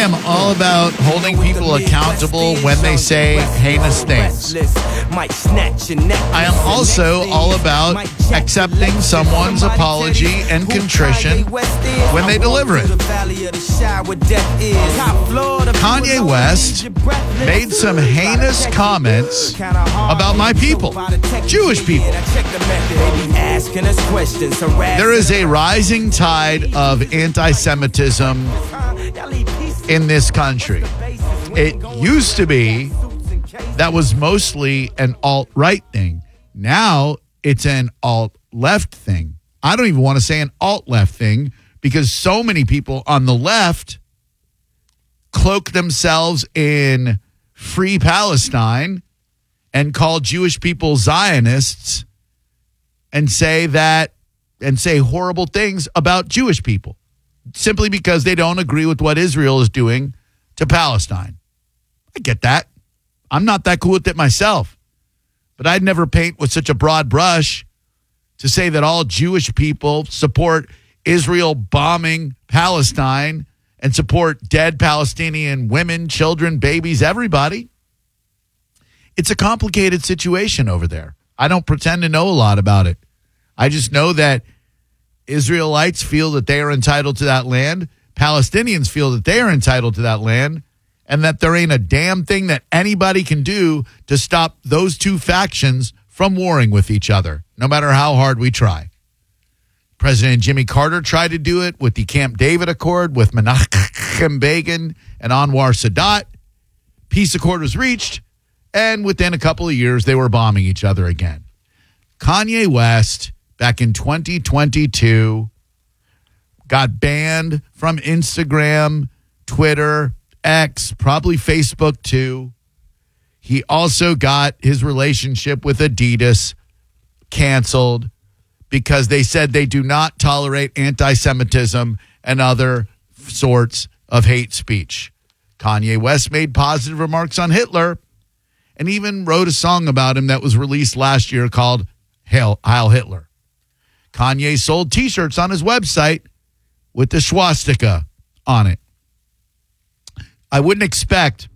am all about holding people accountable when they say heinous things. I am also all about accepting someone's apology and contrition when they deliver it. Kanye West made some heinous comments about my people, Jewish people. There is a rising tide of anti-Semitism in this country. It used to be that was mostly an alt-right thing. Now it's an alt-left thing. I don't even want to say an alt-left thing because so many people on the left cloak themselves in free Palestine and call Jewish people Zionists and say horrible things about Jewish people simply because they don't agree with what Israel is doing to Palestine. I get that. I'm not that cool with it myself. But I'd never paint with such a broad brush to say that all Jewish people support Israel bombing Palestine and support dead Palestinian women, children, babies, everybody. It's a complicated situation over there. I don't pretend to know a lot about it. I just know that Israelites feel that they are entitled to that land. Palestinians feel that they are entitled to that land. And that there ain't a damn thing that anybody can do to stop those two factions from warring with each other, no matter how hard we try. President Jimmy Carter tried to do it with the Camp David Accord with Menachem Begin and Anwar Sadat. Peace accord was reached, and within a couple of years, they were bombing each other again. Kanye West, back in 2022, got banned from Instagram, Twitter, X, probably Facebook too. He also got his relationship with Adidas canceled because they said they do not tolerate anti-Semitism and other sorts of hate speech. Kanye West made positive remarks on Hitler and even wrote a song about him that was released last year called Heil Hitler. Kanye sold T-shirts on his website with the swastika on it. I wouldn't expect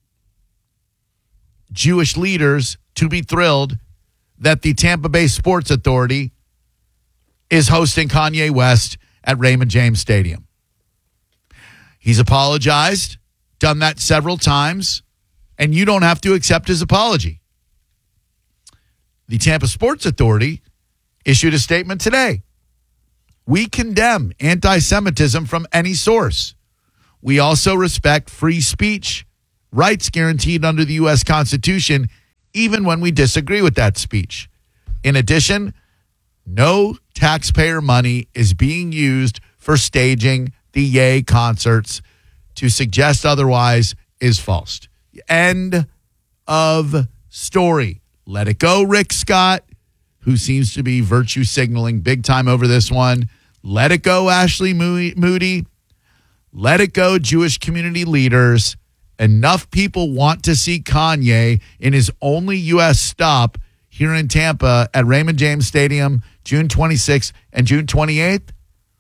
Jewish leaders to be thrilled that the Tampa Bay Sports Authority is hosting Kanye West at Raymond James Stadium. He's apologized, done that several times, and you don't have to accept his apology. The Tampa Sports Authority issued a statement today. We condemn anti-Semitism from any source. We also respect free speech, rights guaranteed under the U.S. Constitution, even when we disagree with that speech. In addition, no taxpayer money is being used for staging the Ye concerts. To suggest otherwise is false. End of story. Let it go, Rick Scott, who seems to be virtue signaling big time over this one. Let it go, Ashley Moody. Let it go, Jewish community leaders. Enough people want to see Kanye in his only U.S. stop here in Tampa at Raymond James Stadium, June 26th and June 28th.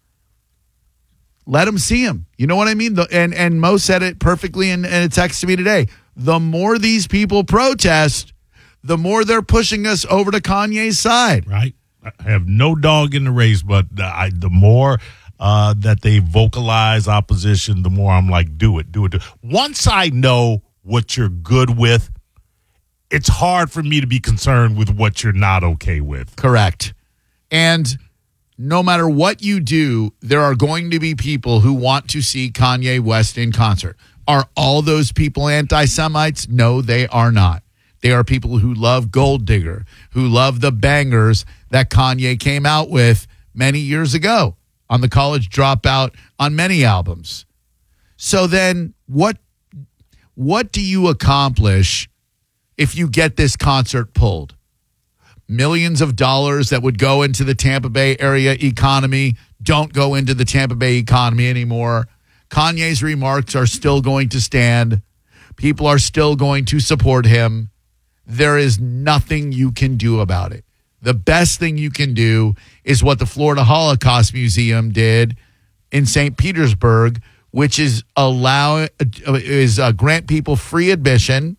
Let them see him. You know what I mean? And Mo said it perfectly in a text to me today. The more these people protest, the more they're pushing us over to Kanye's side. Right. I have no dog in the race, but the more that they vocalize opposition, the more I'm like, do it. Once I know what you're good with, it's hard for me to be concerned with what you're not okay with. Correct. And no matter what you do, there are going to be people who want to see Kanye West in concert. Are all those people anti-Semites? No, they are not. They are people who love Gold Digger, who love the bangers that Kanye came out with many years ago on the College Dropout, on many albums. So then what do you accomplish if you get this concert pulled? Millions of dollars that would go into the Tampa Bay area economy don't go into the Tampa Bay economy anymore. Kanye's remarks are still going to stand. People are still going to support him. There is nothing you can do about it. The best thing you can do is what the Florida Holocaust Museum did in St. Petersburg which is grant people free admission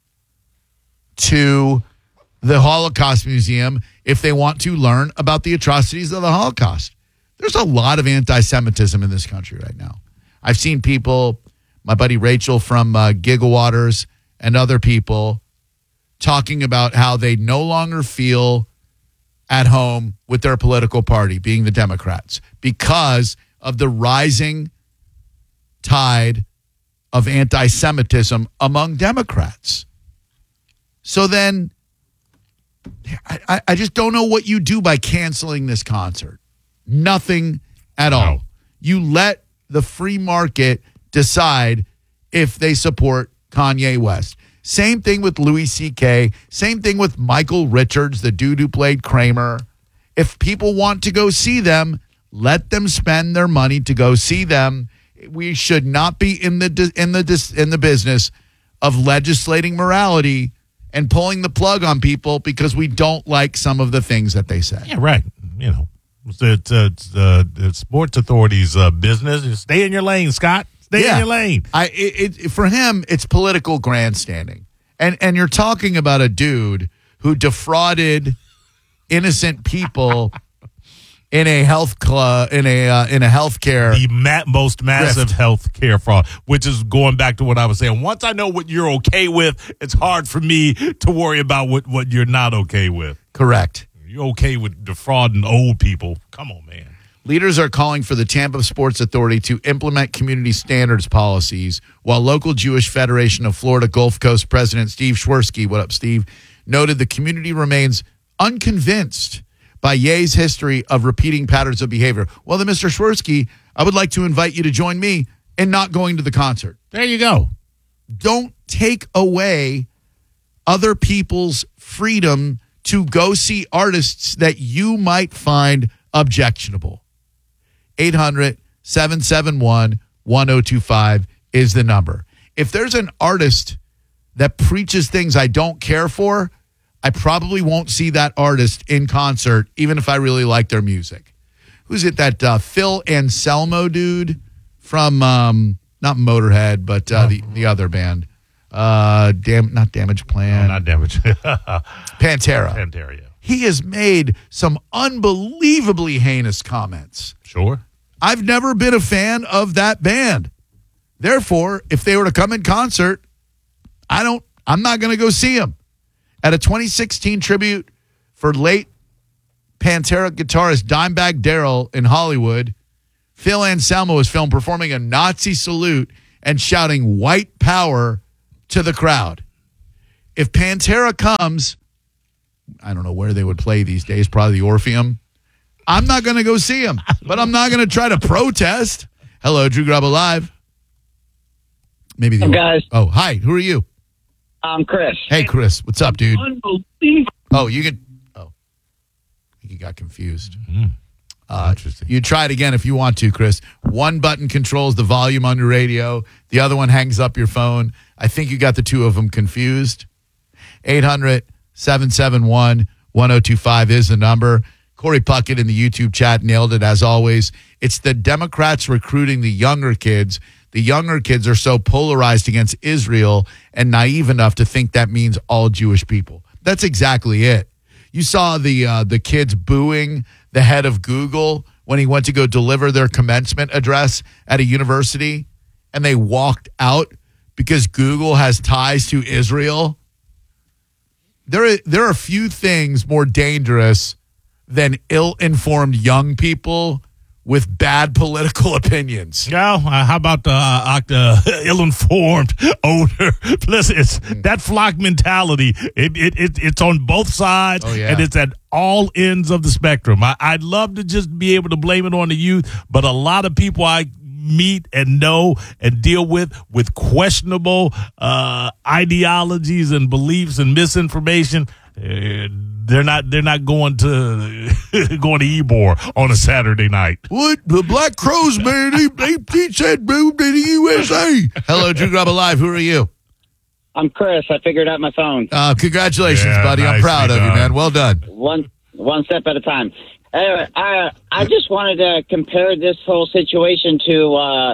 to the Holocaust Museum if they want to learn about the atrocities of the Holocaust. There's a lot of anti-Semitism in this country right now. I've seen people, my buddy Rachel from Gigawaters and other people, talking about how they no longer feel at home with their political party, being the Democrats, because of the rising tide of anti-Semitism among Democrats. So then I just don't know what you do by canceling this concert. Nothing at all. No. You let the free market decide if they support Kanye West. Same thing with Louis C.K. Same thing with Michael Richards, the dude who played Kramer. If people want to go see them, let them spend their money to go see them. We should not be in the business of legislating morality and pulling the plug on people because we don't like some of the things that they say. Yeah, right. You know, it's the sports authority's business. Stay in your lane, Scott. Stay in your lane. For him, it's political grandstanding. And you're talking about a dude who defrauded innocent people in a health in a healthcare, the most massive healthcare fraud, which is going back to what I was saying. Once I know what you're okay with, it's hard for me to worry about what you're not okay with. Correct. You're okay with defrauding old people. Come on, man. Leaders are calling for the Tampa Sports Authority to implement community standards policies, while local Jewish Federation of Florida Gulf Coast President Steve Schwersky, what up, Steve, noted the community remains unconvinced by Ye's history of repeating patterns of behavior. Well, then, Mr. Schwersky, I would like to invite you to join me in not going to the concert. There you go. Don't take away other people's freedom to go see artists that you might find objectionable. 800-771-1025 is the number. If there's an artist that preaches things I don't care for, I probably won't see that artist in concert, even if I really like their music. Who's it? That Phil Anselmo dude from not Motorhead, but the other band. Not Damage Plan. No, not Damage. Pantera. Pantera, yeah. He has made some unbelievably heinous comments. Sure. I've never been a fan of that band. Therefore, if they were to come in concert, I'm not going to go see them. At a 2016 tribute for late Pantera guitarist Dimebag Darrell in Hollywood, Phil Anselmo was filmed performing a Nazi salute and shouting white power to the crowd. If Pantera comes, I don't know where they would play these days, probably the Orpheum. I'm not going to go see him, but I'm not going to try to protest. Hello, Drew Grub Live. Maybe the guys. Oh, hi. Who are you? I'm Chris. Hey, Chris. What's up, dude? Unbelievable. Oh, you can. Oh, you got confused. Interesting. You try it again if you want to, Chris. One button controls the volume on your radio. The other one hangs up your phone. I think you got the two of them confused. 800-771-1025 is the number. Corey Puckett in the YouTube chat nailed it as always. It's the Democrats recruiting the younger kids. The younger kids are so polarized against Israel and naive enough to think that means all Jewish people. That's exactly it. You saw the kids booing the head of Google when he went to go deliver their commencement address at a university, and they walked out because Google has ties to Israel. There are few things more dangerous than ill-informed young people with bad political opinions. Yeah, how about the ill-informed older? Listen, that flock mentality. It's on both sides, and it's at all ends of the spectrum. I'd love to just be able to blame it on the youth, but a lot of people I meet and know and deal with questionable ideologies and beliefs and misinformation. They're not going to Ybor on a Saturday night. What? The Black Crows, man, he said moved to the USA. Hello, Drew Grub Live. Who are you? I'm Chris. I figured out my phone. Congratulations, buddy. I'm proud of you, man. Well done. One step at a time. Anyway, I just wanted to compare this whole situation to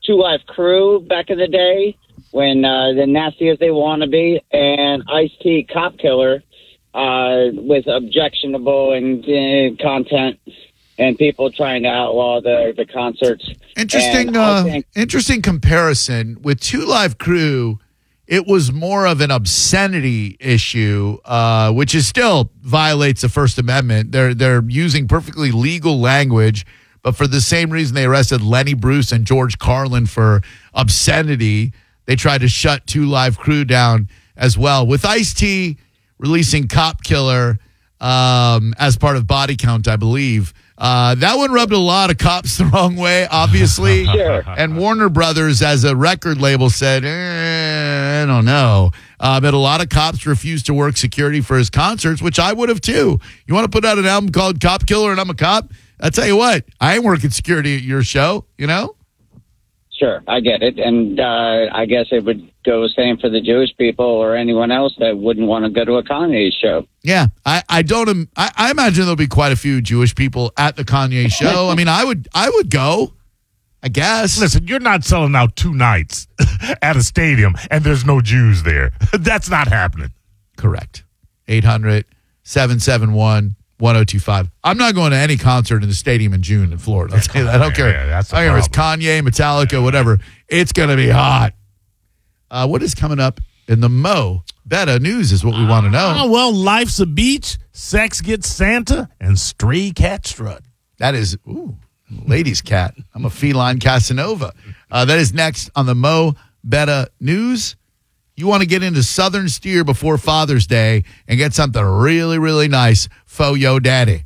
Two Live Crew back in the day when the nasty as they want to be, and Ice-T Cop Killer with objectionable and content and people trying to outlaw the concerts. Interesting comparison with Two Live Crew. It was more of an obscenity issue, which is still violates the First Amendment. They're using perfectly legal language, but for the same reason they arrested Lenny Bruce and George Carlin for obscenity, they tried to shut Two Live Crew down as well. With Ice-T releasing Cop Killer as part of Body Count, I believe. That one rubbed a lot of cops the wrong way, obviously. Sure. And Warner Brothers, as a record label, said, I don't know. But a lot of cops refused to work security for his concerts, which I would have too. You want to put out an album called Cop Killer and I'm a cop? I'll tell you what, I ain't working security at your show, you know? Sure, I get it. And I guess it would go the same for the Jewish people or anyone else that wouldn't want to go to a Kanye show. Yeah, I imagine there'll be quite a few Jewish people at the Kanye show. I mean, I would go, I guess. Listen, you're not selling out 2 nights at a stadium and there's no Jews there. That's not happening. Correct. 800-771-1025. I'm not going to any concert in the stadium in June in Florida. I'll tell you that. I don't care. Yeah, that's the I don't care if it's problem. Kanye, Metallica, whatever. It's going to be hot. What is coming up in the Mo Betta news is what we want to know. Oh, well, life's a beach, sex gets Santa, and stray cat strut. That is, ladies' cat. I'm a feline Casanova. That is next on the Mo Betta news. You want to get into Southern Steer before Father's Day and get something really, really nice for your daddy.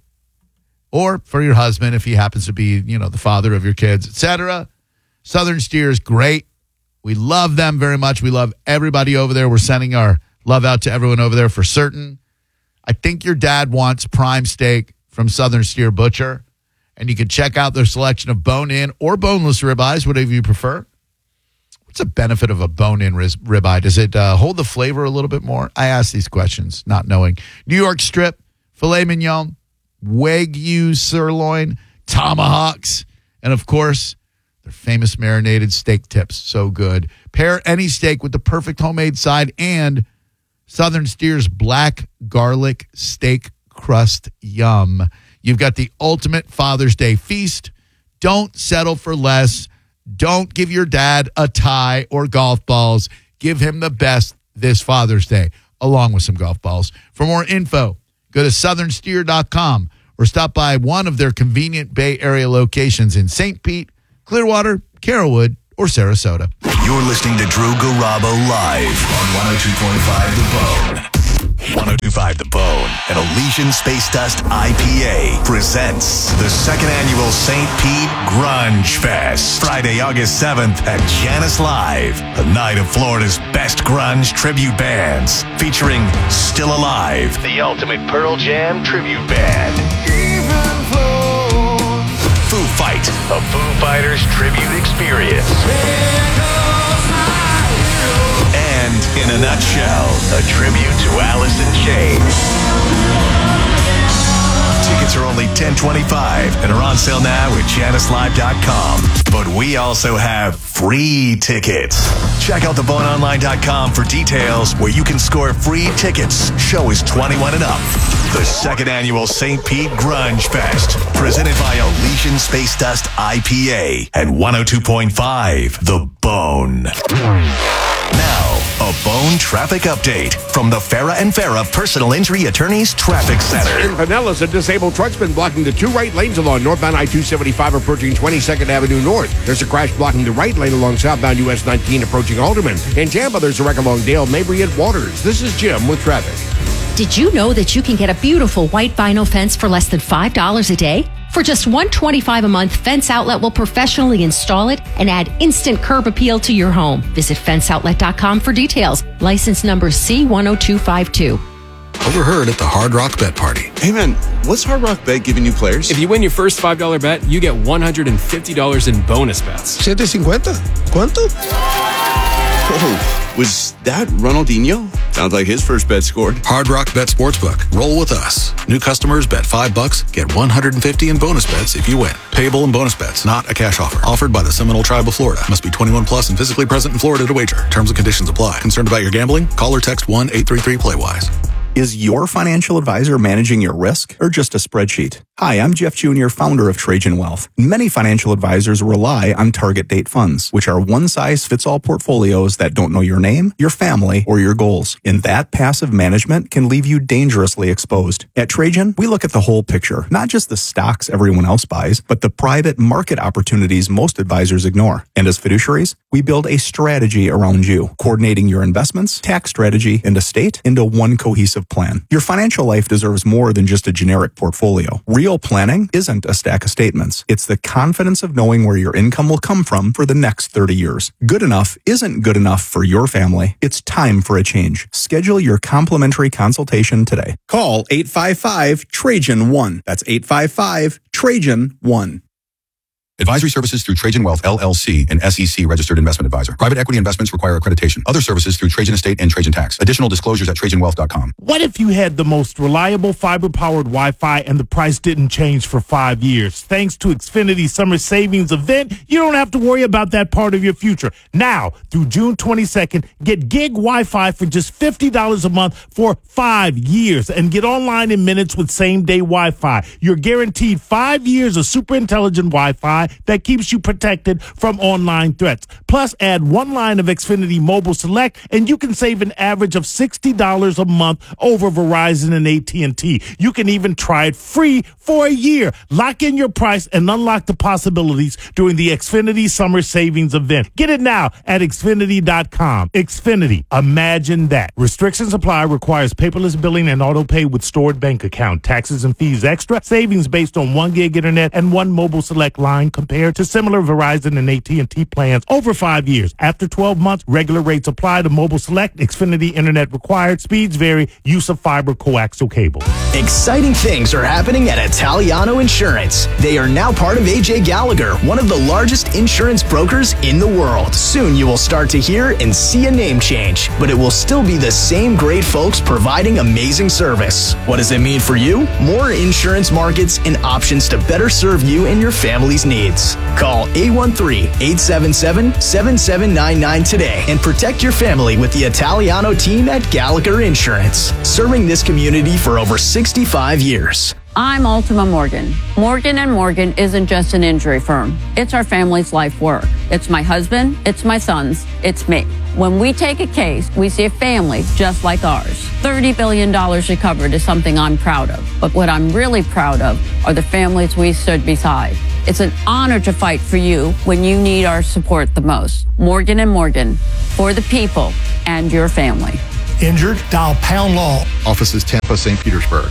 Or for your husband if he happens to be, the father of your kids, etc. Southern Steer is great. We love them very much. We love everybody over there. We're sending our love out to everyone over there for certain. I think your dad wants prime steak from Southern Steer Butcher. And you can check out their selection of bone-in or boneless ribeyes, whatever you prefer. What's the benefit of a bone-in ribeye? Does it hold the flavor a little bit more? I ask these questions, not knowing. New York strip, filet mignon, Wagyu sirloin, tomahawks, and of course, their famous marinated steak tips. So good. Pair any steak with the perfect homemade side and Southern Steer's black garlic steak crust. Yum. You've got the ultimate Father's Day feast. Don't settle for less. Don't give your dad a tie or golf balls. Give him the best this Father's Day, along with some golf balls. For more info, go to southernsteer.com or stop by one of their convenient Bay Area locations in St. Pete, Clearwater, Carrollwood, or Sarasota. You're listening to Drew Garabo live on 102.5 The Bone. 102.5 The Bone and Elysian Space Dust IPA presents the second annual St. Pete Grunge Fest. Friday, August 7th at Janice Live, a night of Florida's best grunge tribute bands, featuring Still Alive, the ultimate Pearl Jam tribute band. Foo Fight, a Foo Fighters tribute experience. And, in a nutshell, a tribute to Alice in Chains. Tickets are only $10.25 and are on sale now at JaniceLive.com. But we also have free tickets. Check out theboneonline.com for details where you can score free tickets. Show is 21 and up. The second annual St. Pete Grunge Fest, presented by Elysian Space Dust IPA and 102.5 The Bone. Now, a Bone traffic update from the Farah and Farah Personal Injury Attorneys Traffic Center. In Pinellas, a disabled truck's been blocking the 2 right lanes along northbound I-275 approaching 22nd Avenue North. There's a crash blocking the right lane along southbound US 19 approaching Alderman. In Tampa, there's a wreck along Dale Mabry at Waters. This is Jim with traffic. Did you know that you can get a beautiful white vinyl fence for less than $5 a day? For just $125 a month, Fence Outlet will professionally install it and add instant curb appeal to your home. Visit fenceoutlet.com for details. License number C10252. Overheard at the Hard Rock Bet Party. Hey man, what's Hard Rock Bet giving new players? If you win your first $5 bet, you get $150 in bonus bets. $750? ¿Cuánto? Oh, was that Ronaldinho? Sounds like his first bet scored. Hard Rock Bet Sportsbook. Roll with us. New customers bet $5, get $150 in bonus bets if you win. Payable in bonus bets, not a cash offer. Offered by the Seminole Tribe of Florida. Must be 21 plus and physically present in Florida to wager. Terms and conditions apply. Concerned about your gambling? Call or text 1-833-PLAY-WISE. Is your financial advisor managing your risk or just a spreadsheet? Hi, I'm Jeff Jr., founder of Trajan Wealth. Many financial advisors rely on target date funds, which are one-size-fits-all portfolios that don't know your name, your family, or your goals. And that passive management can leave you dangerously exposed. At Trajan, we look at the whole picture, not just the stocks everyone else buys, but the private market opportunities most advisors ignore. And as fiduciaries, we build a strategy around you, coordinating your investments, tax strategy, and estate into one cohesive plan. Your financial life deserves more than just a generic portfolio. Real planning isn't a stack of statements. It's the confidence of knowing where your income will come from for the next 30 years. Good enough isn't good enough for your family. It's time for a change. Schedule your complimentary consultation today. Call 855-TRAJAN-1. That's 855-TRAJAN-1. Advisory services through Trajan Wealth, LLC, an SEC registered investment advisor. Private equity investments require accreditation. Other services through Trajan Estate and Trajan Tax. Additional disclosures at TrajanWealth.com. What if you had the most reliable fiber-powered Wi-Fi and the price didn't change for 5 years? Thanks to Xfinity Summer Savings Event, you don't have to worry about that part of your future. Now, through June 22nd, get gig Wi-Fi for just $50 a month for 5 years and get online in minutes with same-day Wi-Fi. You're guaranteed 5 years of super intelligent Wi-Fi that keeps you protected from online threats. Plus, add one line of Xfinity Mobile Select, and you can save an average of $60 a month over Verizon and AT&T. You can even try it free for a year. Lock in your price and unlock the possibilities during the Xfinity Summer Savings Event. Get it now at Xfinity.com. Xfinity. Imagine that. Restrictions apply. Requires paperless billing and auto pay with stored bank account. Taxes and fees extra. Savings based on 1 gig internet and 1 Mobile Select line compared to similar Verizon and AT&T plans over 5 years. After 12 months, regular rates apply to Mobile Select. Xfinity internet required. Speeds vary. Use of fiber coaxial cable. Exciting things are happening at Italiano Insurance. They are now part of AJ Gallagher, one of the largest insurance brokers in the world. Soon you will start to hear and see a name change, but it will still be the same great folks providing amazing service. What does it mean for you? More insurance markets and options to better serve you and your family's needs. Call 813-877-7799 today and protect your family with the Italiano team at Gallagher Insurance, serving this community for over 65 years. I'm Ultima Morgan. Morgan & Morgan isn't just an injury firm. It's our family's life work. It's my husband, it's my sons, it's me. When we take a case, we see a family just like ours. $30 billion recovered is something I'm proud of. But what I'm really proud of are the families we stood beside. It's an honor to fight for you when you need our support the most. Morgan & Morgan, for the people and your family. Injured? Dial Pound Law. Offices Tampa, St. Petersburg.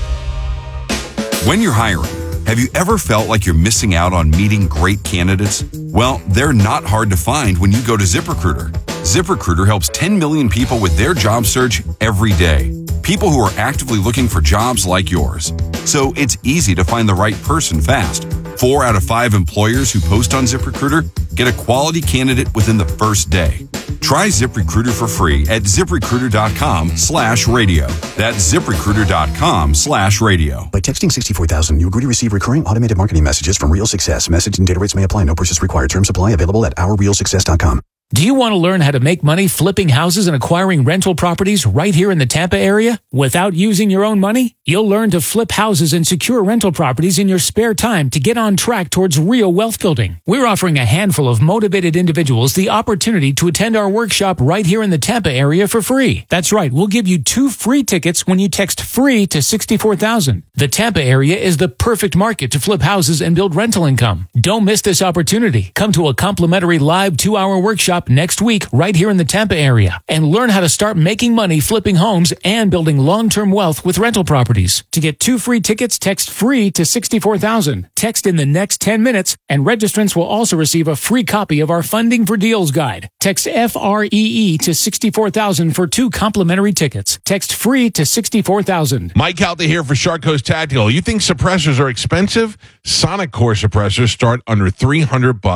When you're hiring, have you ever felt like you're missing out on meeting great candidates? Well, they're not hard to find when you go to ZipRecruiter. ZipRecruiter helps 10 million people with their job search every day. People who are actively looking for jobs like yours. So it's easy to find the right person fast. 4 out of 5 employers who post on ZipRecruiter get a quality candidate within the first day. Try ZipRecruiter for free at ZipRecruiter.com/radio. That's ZipRecruiter.com/radio. By texting 64,000, you agree to receive recurring automated marketing messages from Real Success. Message and data rates may apply. No purchase required. Terms apply. Available at OurRealSuccess.com. Do you want to learn how to make money flipping houses and acquiring rental properties right here in the Tampa area without using your own money? You'll learn to flip houses and secure rental properties in your spare time to get on track towards real wealth building. We're offering a handful of motivated individuals the opportunity to attend our workshop right here in the Tampa area for free. That's right. We'll give you 2 free tickets when you text FREE to 64,000. The Tampa area is the perfect market to flip houses and build rental income. Don't miss this opportunity. Come to a complimentary live 2-hour workshop next week right here in the Tampa area and learn how to start making money flipping homes and building long-term wealth with rental properties. To get 2 free tickets, text FREE to 64,000. Text in the next 10 minutes and registrants will also receive a free copy of our Funding for Deals guide. Text FREE to 64,000 for 2 complimentary tickets. Text FREE to 64,000. Mike out there here for Shark Coast Tactical. You think suppressors are expensive? Sonic Core suppressors start under $300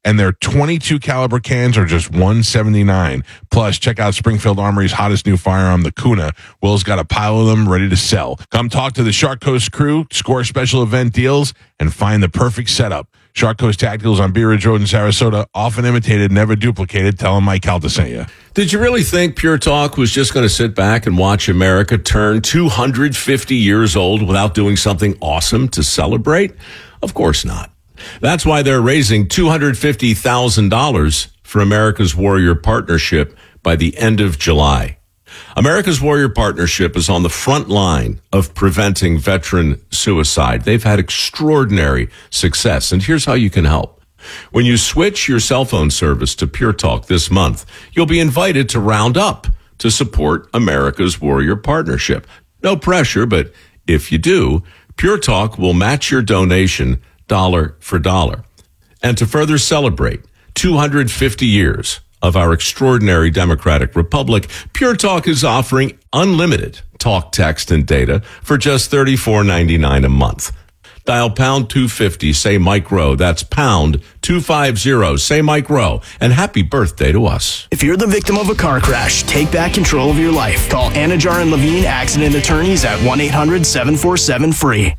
and their 22 caliber cans are just $179. Plus, check out Springfield Armory's hottest new firearm, the Kuna. Will's got a pile of them ready to sell. Come talk to the Shark Coast crew, score special event deals, and find the perfect setup. Shark Coast Tacticals on Bee Ridge Road in Sarasota, often imitated, never duplicated. Tell them Mike Calta sent you. Did you really think Pure Talk was just going to sit back and watch America turn 250 years old without doing something awesome to celebrate? Of course not. That's why they're raising $250,000 for America's Warrior Partnership by the end of July. America's Warrior Partnership is on the front line of preventing veteran suicide. They've had extraordinary success, and here's how you can help. When you switch your cell phone service to Pure Talk this month, you'll be invited to round up to support America's Warrior Partnership. No pressure, but if you do, Pure Talk will match your donation dollar for dollar. And to further celebrate 250 years of our extraordinary democratic republic, Pure Talk is offering unlimited talk, text, and data for just $34.99 a month. Dial pound 250, say Mike Rowe. That's pound 250, say Mike Rowe. And happy birthday to us. If you're the victim of a car crash, take back control of your life. Call Anajar and Levine Accident Attorneys at 1-800-747-FREE.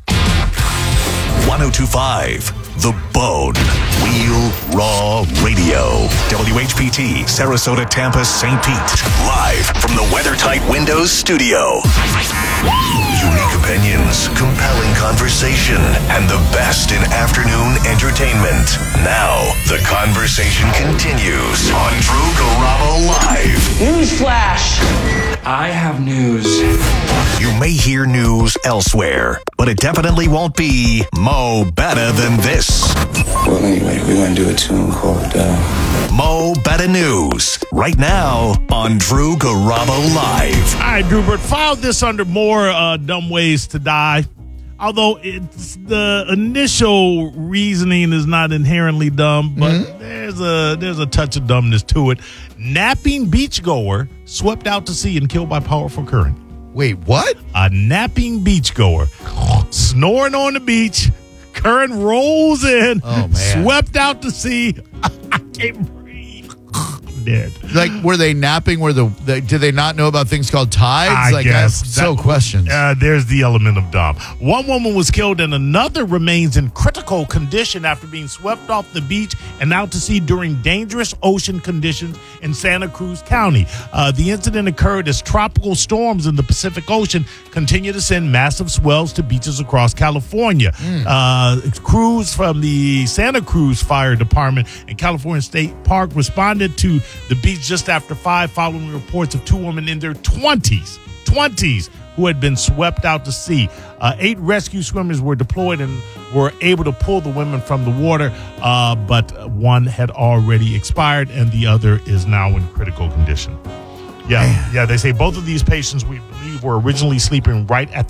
1025 The Bone. Real Raw Radio. WHPT, Sarasota, Tampa, St. Pete. Live from the WeatherTight Windows studio. Unique opinions, compelling conversation, and the best in afternoon entertainment. Now, the conversation continues on Drew Garabo Live. Newsflash! I have news. You may hear news elsewhere, but it definitely won't be Mo Better Than This. Well, anyway, we're going to do a tune called Mo Better News, right now on Drew Garabo Live. All right, Drew, but file this under more dumb ways to die. Although it's the initial reasoning is not inherently dumb, but there's a touch of dumbness to it. Napping beachgoer swept out to sea and killed by powerful current. Wait, what? A napping beachgoer snoring on the beach. Current rolls in. Oh, man. Swept out to sea. I can't breathe. Dead. Like, were they napping? Did they not know about things called tides? I guess. Questions. There's the element of dumb. One woman was killed and another remains in critical condition after being swept off the beach and out to sea during dangerous ocean conditions in Santa Cruz County. The incident occurred as tropical storms in the Pacific Ocean continue to send massive swells to beaches across California. Crews from the Santa Cruz Fire Department and California State Park responded to the beach just after 5 following reports of 2 women in their 20s who had been swept out to sea. 8 rescue swimmers were deployed and were able to pull the women from the water, but one had already expired and the other is now in critical condition. Yeah, they say both of these patients, we believe, were originally sleeping right at